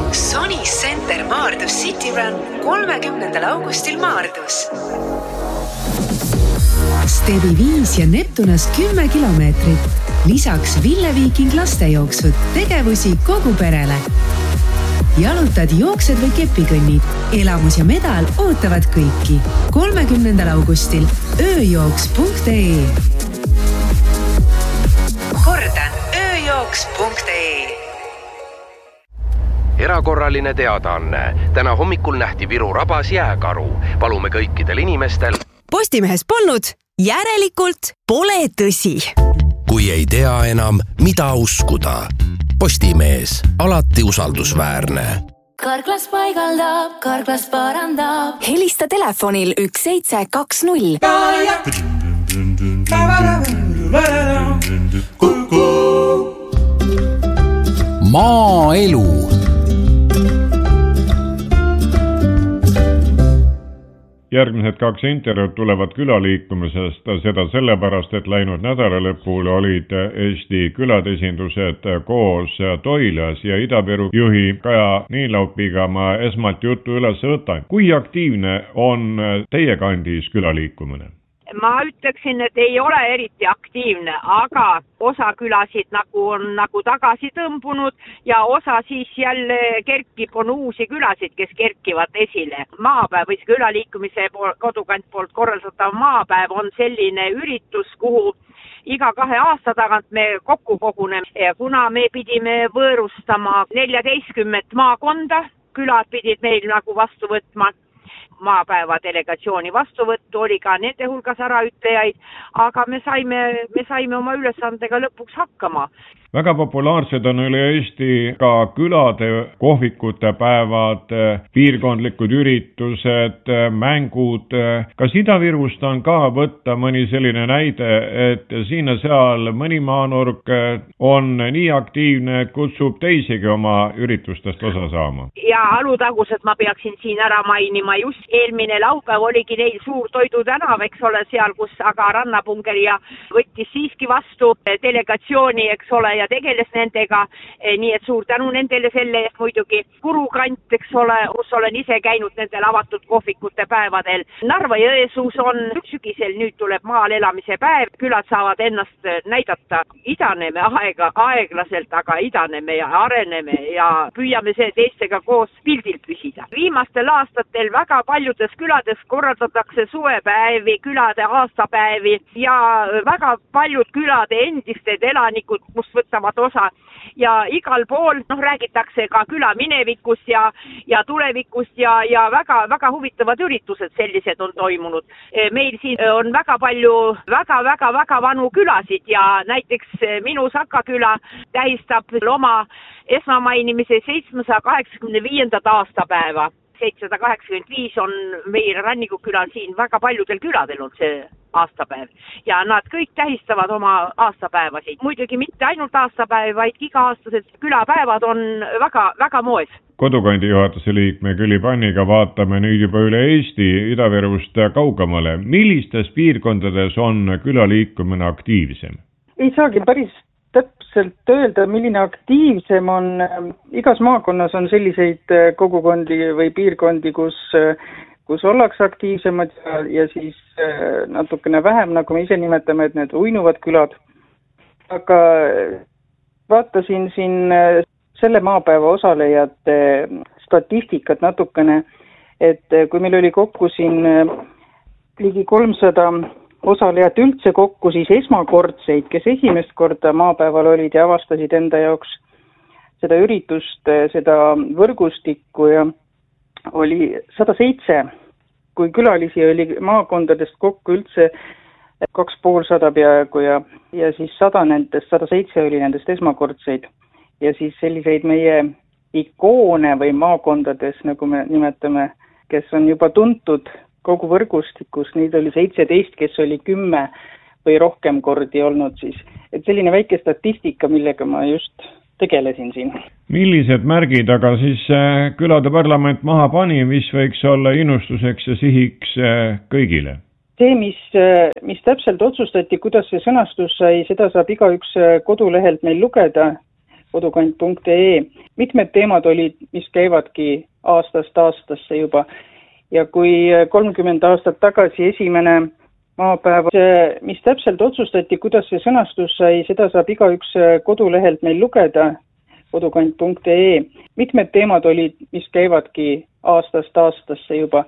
Sony Center Maardus City Run 30. augustil Maardus. Stebi 5 ja Neptunast 10 kilomeetrit. Lisaks Ville Viiking lastejooksud, tegevusi kogu perele. Jalutad, jooksed või kepikõnnid. Elamus ja medal ootavad kõiki. 30. augustil ööjooks.ee. Kordan, ööjooks.ee. Erakorraline teadaanne. Täna hommikul nähti Viru rabas jääkaru. Palume kõikidel inimestel. Postimehes polnud, järelikult pole tõsi. Kui ei tea enam, mida uskuda. Postimees, alati usaldusväärne. Karklas paigaldab, Karklas parandab. Helista telefonil 1720. Maaelu. Järgmised 2 intervjuud tulevad külaliikumisest, seda sellepärast, et läinud nädalalõpul olid Eesti küladesindused koos Toilas ja Ida-Viru juhi Kaja Niinlaupiga ma esmalt juttu üles võtan. Kui aktiivne on teie kandis külaliikumine? Ma ütleksin, et ei ole eriti aktiivne, aga osa külasid on tagasi tõmbunud ja osa siis jälle kerkib, on uusi külasid, kes kerkivad esile. Maapäev või külaliikumise kodukant poolt korraldatav maapäev on selline üritus, kuhu iga 2 aasta tagant me kokku koguneme. Ja kuna me pidime võõrustama 14 maakonda, külad pidid meil vastu võtma. Maapäeva delegatsiooni vastuvõttu oli ka nende hulgas äraütlejaid, aga me saime oma ülesandega lõpuks hakkama. Väga populaarsed on üle Eesti ka külade kohvikute päevad, piirkondlikud üritused, mängud. Kas Ida-Virust on ka võtta mõni selline näide, et siin ja seal mõni maanurk on nii aktiivne, et kutsub teisigi oma üritustest osa saama? Ja Alutagused ma peaksin siin ära mainima. Just eelmine laupäev oligi neil suur toidutänav, eks ole, seal, kus aga Rannapungerja võttis siiski vastu delegatsiooni, eks ole, ja tegeles nendega, nii et suur tänu nendele selle eest muidugi. Kurukant, eks ole, kus olen ise käinud nendel avatud kohvikute päevadel. Narva-Jõesuus on sügisel, nüüd tuleb maal elamise päev. Külad saavad ennast näidata. Idaneme aeglaselt, aga idaneme ja areneme ja püüame see teistega koos pildil püsida. Viimastel aastatel väga paljudes külades korraldatakse suvepäevi, külade aastapäevi ja väga paljud külade endised elanikud, kus võtavad osa ja igal pool räägitakse ka küla minevikust ja tulevikust ja väga huvitavad üritused sellised on toimunud. Meil siin on väga palju väga vanu külasid ja näiteks minu Saka küla tähistab oma esmamainimise 785. aastapäeva. 785 on meil Rannikukülal siin väga paljudel küladel on see aastapäev ja nad kõik tähistavad oma aastapäevasid. Muidugi mitte ainult aastapäev, vaid iga-aastased külapäevad on väga moes. Kodukandi juhatuse liikme Külli Panniga vaatame nüüd juba üle Eesti Ida-Virust kaugemale. Millistes piirkondades on külaliikumine aktiivsem? Ei saagi päris täpselt öelda, milline aktiivsem on. Igas maakonnas on selliseid kogukondi või piirkondi, kus ollakse aktiivsemad ja siis natukene vähem, nagu me ise nimetame, et need uinuvad külad. Aga vaatasin siin selle maapäeva osalejate statistikat natukene, et kui meil oli kokku siin ligi 300 osalejad üldse kokku, siis esmakordseid, kes esimest korda maapäeval olid ja avastasid enda jaoks seda üritust, seda võrgustikku ja oli 107. Kui külalisi oli maakondadest kokku üldse 250 peaaegu ja siis 107 oli nendest esmakordseid. Ja siis selliseid meie ikoone või maakondades, nagu me nimetame, kes on juba tuntud kogu võrgustikus, neid oli 17, kes oli 10 või rohkem kordi olnud siis. Et selline väike statistika, millega ma just tegelesin siin. Millised märgid aga siis külade parlament maha pani, mis võiks olla innustuseks ja sihiks kõigile? See, mis täpselt otsustati, kuidas see sõnastus sai, seda saab igaüks kodulehelt meil lugeda. kodukant.ee. Mitmed teemad olid, mis käivadki aastast aastasse juba. Ja kui 30 aastat tagasi esimene maapäev, mis täpselt otsustati, kuidas see sõnastus sai, seda saab igaüks kodulehelt meil lugeda, kodukant.ee. Mitmed teemad olid, mis käivadki aastast aastasse juba.